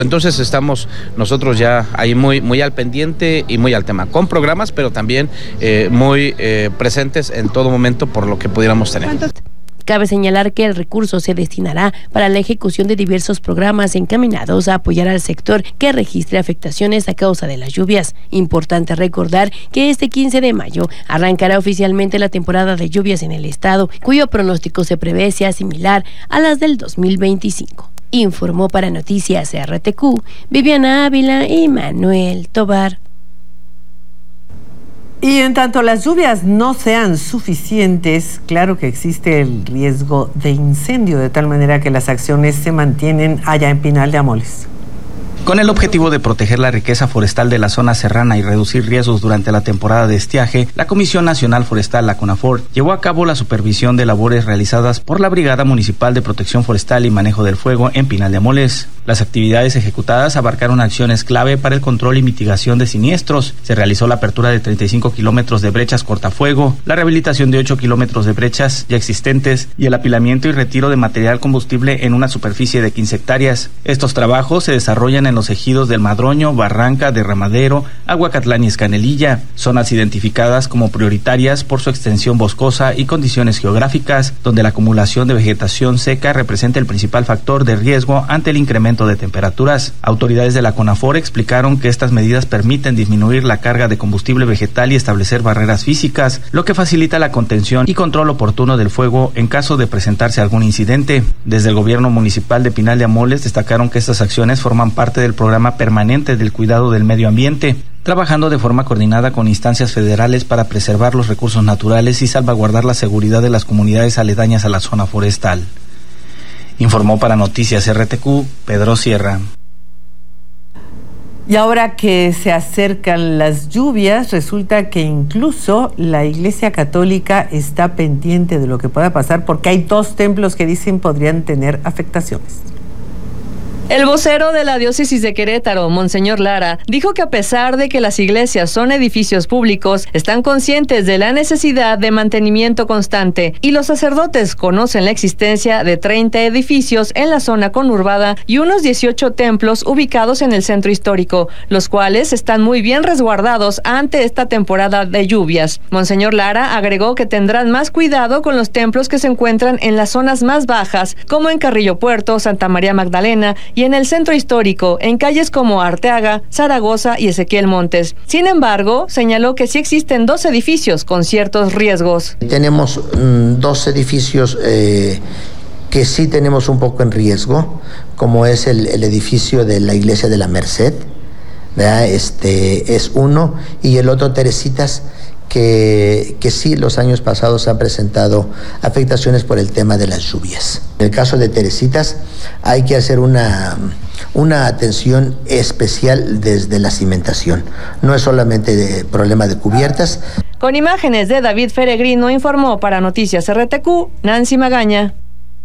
Entonces estamos nosotros ya ahí muy al pendiente y muy al tema, con programas, pero también muy presentes en todo momento por lo que pudiéramos tener. Cabe señalar que el recurso se destinará para la ejecución de diversos programas encaminados a apoyar al sector que registre afectaciones a causa de las lluvias. Importante recordar que este 15 de mayo arrancará oficialmente la temporada de lluvias en el estado, cuyo pronóstico se prevé sea similar a las del 2025. Informó para Noticias RTQ Viviana Ávila y Manuel Tobar. Y en tanto las lluvias no sean suficientes, claro que existe el riesgo de incendio, de tal manera que las acciones se mantienen allá en Pinal de Amoles. Con el objetivo de proteger la riqueza forestal de la zona serrana y reducir riesgos durante la temporada de estiaje, la Comisión Nacional Forestal, la CONAFOR, llevó a cabo la supervisión de labores realizadas por la Brigada Municipal de Protección Forestal y Manejo del Fuego en Pinal de Amoles. Las actividades ejecutadas abarcaron acciones clave para el control y mitigación de siniestros. Se realizó la apertura de 35 kilómetros de brechas cortafuego, la rehabilitación de 8 kilómetros de brechas ya existentes y el apilamiento y retiro de material combustible en una superficie de 15 hectáreas. Estos trabajos se desarrollan en los ejidos del Madroño, Barranca, Derramadero, Aguacatlán y Escanelilla, zonas identificadas como prioritarias por su extensión boscosa y condiciones geográficas, donde la acumulación de vegetación seca representa el principal factor de riesgo ante el incremento de temperaturas. Autoridades de la CONAFOR explicaron que estas medidas permiten disminuir la carga de combustible vegetal y establecer barreras físicas, lo que facilita la contención y control oportuno del fuego en caso de presentarse algún incidente. Desde el gobierno municipal de Pinal de Amoles destacaron que estas acciones forman parte del programa permanente del cuidado del medio ambiente, trabajando de forma coordinada con instancias federales para preservar los recursos naturales y salvaguardar la seguridad de las comunidades aledañas a la zona forestal. Informó para Noticias RTQ Pedro Sierra. Y ahora que se acercan las lluvias, resulta que incluso la Iglesia Católica está pendiente de lo que pueda pasar, porque hay 2 templos que dicen podrían tener afectaciones. El vocero de la diócesis de Querétaro, Monseñor Lara, dijo que a pesar de que las iglesias son edificios públicos, están conscientes de la necesidad de mantenimiento constante y los sacerdotes conocen la existencia de 30 edificios en la zona conurbada y unos 18 templos ubicados en el centro histórico, los cuales están muy bien resguardados ante esta temporada de lluvias. Monseñor Lara agregó que tendrán más cuidado con los templos que se encuentran en las zonas más bajas, como en Carrillo Puerto, Santa María Magdalena y en el centro histórico, en calles como Arteaga, Zaragoza y Ezequiel Montes. Sin embargo, señaló que sí existen 2 edificios con ciertos riesgos. Tenemos 2 edificios que sí tenemos un poco en riesgo, como es el edificio de la Iglesia de la Merced, ¿verdad? Es uno, y el otro Teresitas, que sí los años pasados han presentado afectaciones por el tema de las lluvias. En el caso de Teresitas hay que hacer una atención especial desde la cimentación. No es solamente problema de cubiertas. Con imágenes de David Feregrino, informó para Noticias RTQ Nancy Magaña.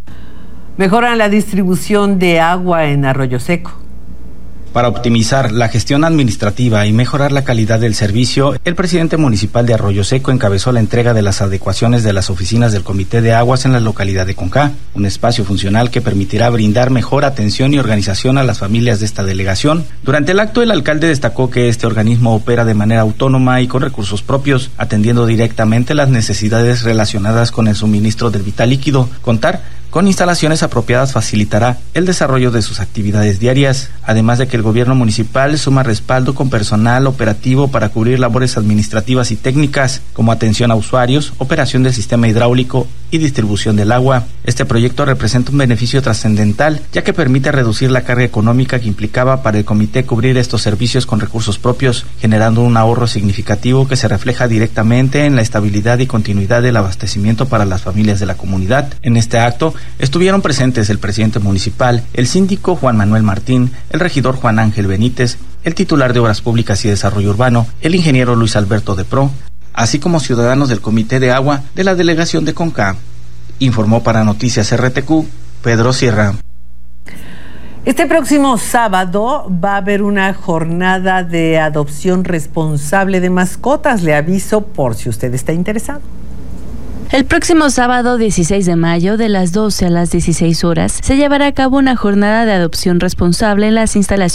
Mejoran la distribución de agua en Arroyo Seco. Para optimizar la gestión administrativa y mejorar la calidad del servicio, el presidente municipal de Arroyo Seco encabezó la entrega de las adecuaciones de las oficinas del Comité de Aguas en la localidad de Concá, un espacio funcional que permitirá brindar mejor atención y organización a las familias de esta delegación. Durante el acto, el alcalde destacó que este organismo opera de manera autónoma y con recursos propios, atendiendo directamente las necesidades relacionadas con el suministro del vital líquido. Contar con instalaciones apropiadas facilitará el desarrollo de sus actividades diarias, además de que el gobierno municipal suma respaldo con personal operativo para cubrir labores administrativas y técnicas, como atención a usuarios, operación del sistema hidráulico y distribución del agua. Este proyecto representa un beneficio trascendental, ya que permite reducir la carga económica que implicaba para el comité cubrir estos servicios con recursos propios, generando un ahorro significativo que se refleja directamente en la estabilidad y continuidad del abastecimiento para las familias de la comunidad. En este acto estuvieron presentes el presidente municipal, el síndico Juan Manuel Martín, el regidor Juan Ángel Benítez, el titular de Obras Públicas y Desarrollo Urbano, el ingeniero Luis Alberto de Pro, así como ciudadanos del Comité de Agua de la delegación de Concá. Informó para Noticias RTQ Pedro Sierra. Este próximo sábado va a haber una jornada de adopción responsable de mascotas. Le aviso por si usted está interesado. El próximo sábado 16 de mayo, de las 12 a las 16 horas, se llevará a cabo una jornada de adopción responsable en las instalaciones